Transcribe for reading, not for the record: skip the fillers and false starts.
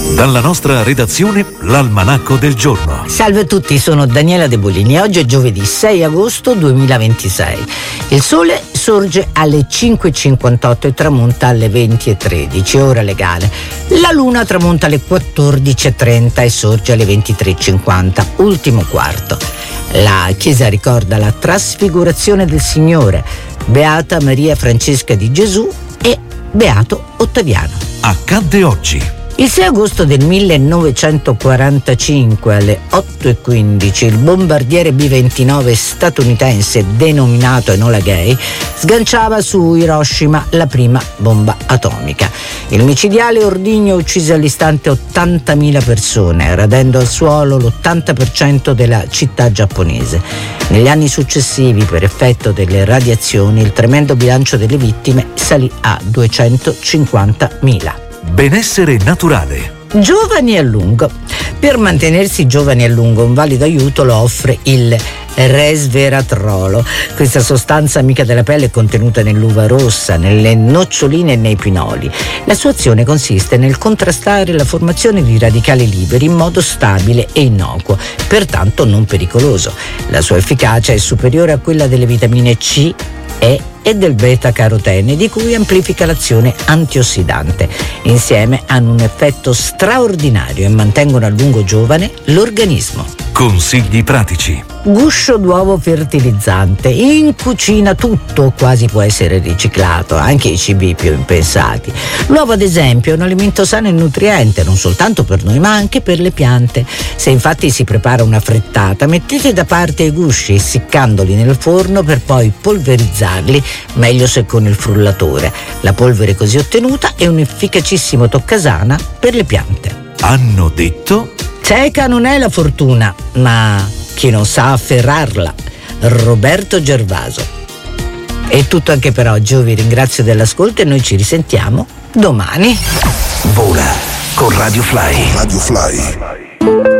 Dalla nostra redazione, l'Almanacco del giorno. Salve a tutti, sono Daniela De Bolini. Oggi è giovedì 6 agosto 2026. Il sole sorge alle 5.58 e tramonta alle 20.13, ora legale. La luna tramonta alle 14.30 e sorge alle 23.50, ultimo quarto. La chiesa ricorda la trasfigurazione del Signore, Beata Maria Francesca di Gesù e Beato Ottaviano. Accadde oggi. Il 6 agosto del 1945 alle 8.15 il bombardiere B-29 statunitense denominato Enola Gay sganciava su Hiroshima la prima bomba atomica. Il micidiale ordigno uccise all'istante 80.000 persone, radendo al suolo l'80% della città giapponese. Negli anni successivi, per effetto delle radiazioni, il tremendo bilancio delle vittime salì a 250.000. Benessere naturale. Giovani a lungo. Per mantenersi giovani a lungo un valido aiuto lo offre il resveratrolo. Questa sostanza amica della pelle è contenuta nell'uva rossa, nelle noccioline e nei pinoli. La sua azione consiste nel contrastare la formazione di radicali liberi in modo stabile e innocuo, pertanto non pericoloso. La sua efficacia è superiore a quella delle vitamine C, E e del beta-carotene, di cui amplifica l'azione antiossidante. Insieme hanno un effetto straordinario e mantengono a lungo giovane l'organismo. Consigli pratici. Guscio d'uovo fertilizzante. In cucina tutto quasi può essere riciclato, anche i cibi più impensati. L'uovo, ad esempio, è un alimento sano e nutriente, non soltanto per noi ma anche per le piante. Se infatti si prepara una frittata, mettete da parte i gusci essiccandoli nel forno per poi polverizzarli, meglio se con il frullatore. La polvere così ottenuta è un efficacissimo toccasana per le piante. Hanno detto... Cieca non è la fortuna, ma chi non sa afferrarla. Roberto Gervaso. È tutto anche per oggi, io vi ringrazio dell'ascolto e noi ci risentiamo domani. Vola con Radio Fly. Radio Fly.